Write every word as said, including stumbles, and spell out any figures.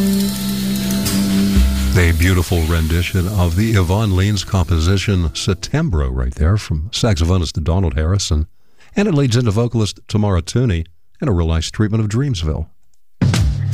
A beautiful rendition of the Yvonne Leans composition Settembro right there from saxophonist Donald Harrison. And it leads into vocalist Tamara Tooney and a real nice treatment of Dreamsville.